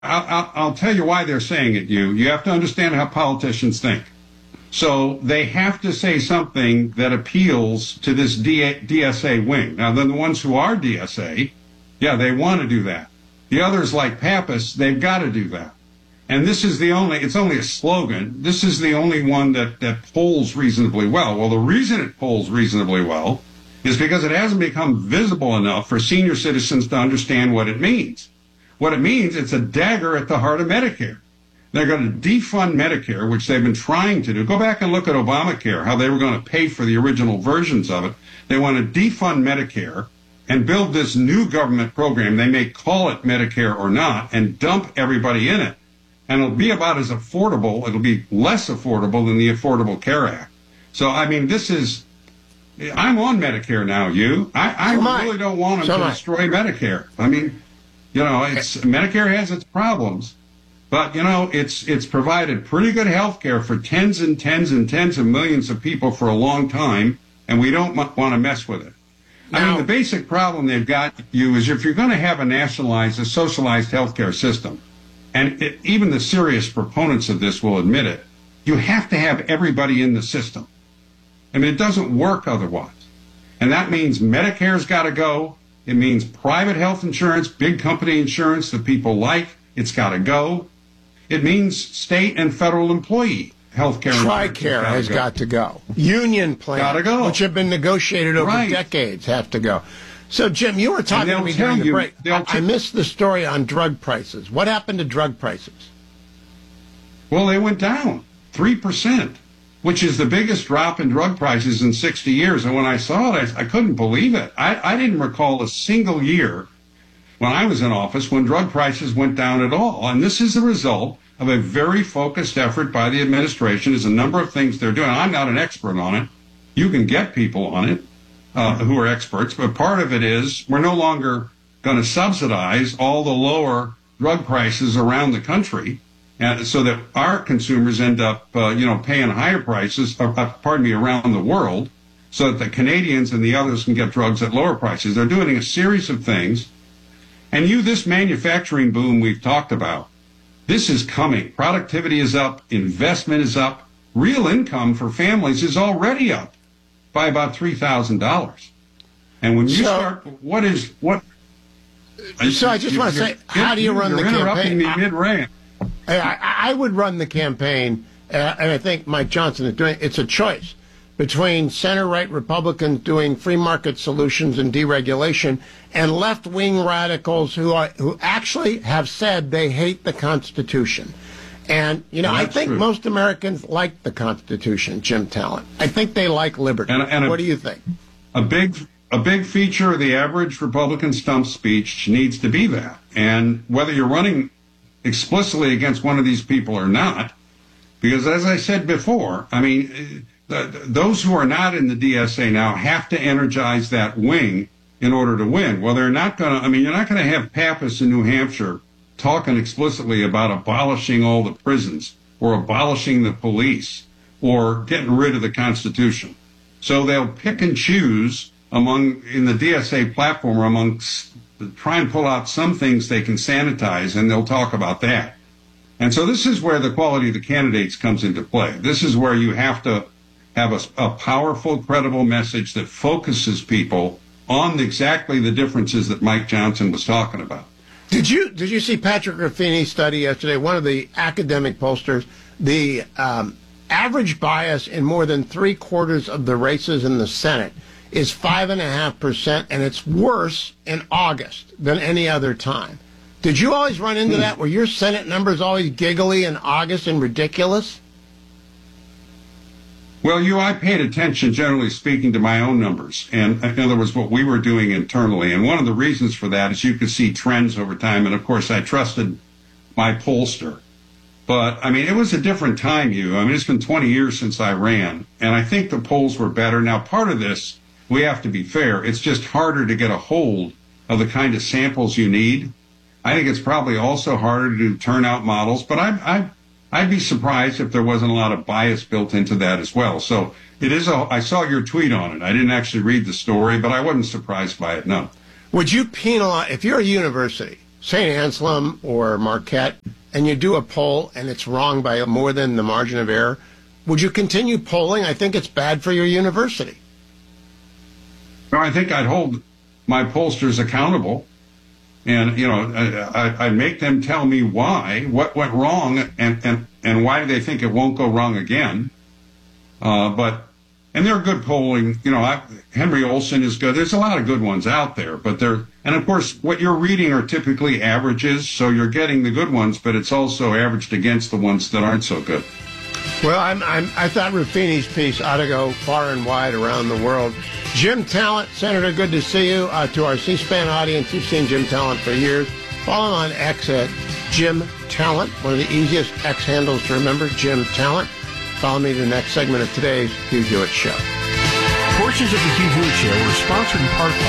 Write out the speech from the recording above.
I'll tell you why they're saying it. You have to understand how politicians think. So they have to say something that appeals to this DSA wing. Now, then the ones who are DSA, yeah, they want to do that. The others, like Pappas, they've got to do that. And this is it's only a slogan. This is the only one that polls reasonably well. Well, the reason it polls reasonably well is because it hasn't become visible enough for senior citizens to understand what it means. What it means, it's a dagger at the heart of Medicare. They're going to defund Medicare, which they've been trying to do. Go back and look at Obamacare, how they were going to pay for the original versions of it. They want to defund Medicare and build this new government program. They may call it Medicare or not, and dump everybody in it. And it'll be about as affordable, it'll be less affordable than the Affordable Care Act. So, I mean, I'm on Medicare now, I really don't want them to destroy Medicare. I mean, Medicare has its problems. But, it's provided pretty good health care for tens and tens and tens of millions of people for a long time, and we don't want to mess with it. I mean, the basic problem they've got, is if you're going to have a socialized health care system, and even the serious proponents of this will admit it, you have to have everybody in the system. I mean, it doesn't work otherwise. And that means Medicare's got to go. It means private health insurance, big company insurance that people like, it's got to go. It means state and federal employee health care. TRICARE has got to go. Union plans, which have been negotiated over decades, have to go. So, Jim, you were talking to me during the break. I missed the story on drug prices. What happened to drug prices? Well, they went down 3%, which is the biggest drop in drug prices in 60 years. And when I saw it, I couldn't believe it. I didn't recall a single year when I was in office when drug prices went down at all. And this is the result of a very focused effort by the administration. There's a number of things they're doing. I'm not an expert on it. You can get people on it who are experts, but part of it is we're no longer going to subsidize all the lower drug prices around the country so that our consumers end up, paying higher prices, around the world, so that the Canadians and the others can get drugs at lower prices. They're doing a series of things. And this manufacturing boom we've talked about, this is coming. Productivity is up. Investment is up. Real income for families is already up by about $3,000. And when you start, So I just want to say, how do you run the campaign? You're interrupting me mid-rant. I would run the campaign, and I think Mike Johnson is doing it. It's a choice between center-right Republicans doing free market solutions and deregulation and left-wing radicals who actually have said they hate the Constitution. And, I think most Americans like the Constitution, Jim Talent. I think they like liberty. What do you think? A big feature of the average Republican stump speech needs to be that. And whether you're running explicitly against one of these people or not, because as I said before, I mean, those who are not in the DSA now have to energize that wing in order to win. Well, they're not going to, you're not going to have Pappas in New Hampshire talking explicitly about abolishing all the prisons or abolishing the police or getting rid of the Constitution. So they'll pick and choose in the DSA platform try and pull out some things they can sanitize, and they'll talk about that. And so this is where the quality of the candidates comes into play. This is where you have to have a powerful, credible message that focuses people on exactly the differences that Mike Johnson was talking about. Did you see Patrick Ruffini's study yesterday? One of the academic pollsters, the average bias in more than 3/4 of the races in the Senate is 5.5%, and it's worse in August than any other time. Did you always run into that? Were your Senate numbers always giggly in August and ridiculous? Well, I paid attention, generally speaking, to my own numbers, and in other words, what we were doing internally. And one of the reasons for that is you could see trends over time. And of course, I trusted my pollster. But it was a different time. It's been 20 years since I ran, and I think the polls were better. Now, part of this, we have to be fair. It's just harder to get a hold of the kind of samples you need. I think it's probably also harder to do turnout models, but I'd be surprised if there wasn't a lot of bias built into that as well. So I saw your tweet on it. I didn't actually read the story, but I wasn't surprised by it, no. Would you penalize, if you're a university St. Anselm or Marquette, and you do a poll and it's wrong by more than the margin of error, would you continue polling? I think it's bad for your university. No, I think I'd hold my pollsters accountable. And, I'd make them tell me what went wrong, and why do they think it won't go wrong again. And they're good polling. Henry Olsen is good. There's a lot of good ones out there, and of course, what you're reading are typically averages, so you're getting the good ones, but it's also averaged against the ones that aren't so good. Well, I thought Ruffini's piece ought to go far and wide around the world. Jim Talent, Senator, good to see you. To our C-SPAN audience, you've seen Jim Talent for years. Follow him on X at Jim Talent, one of the easiest X handles to remember, Jim Talent. Follow me to the next segment of today's Hugh Hewitt Show. Portions of the Hugh Hewitt Show are sponsored in part by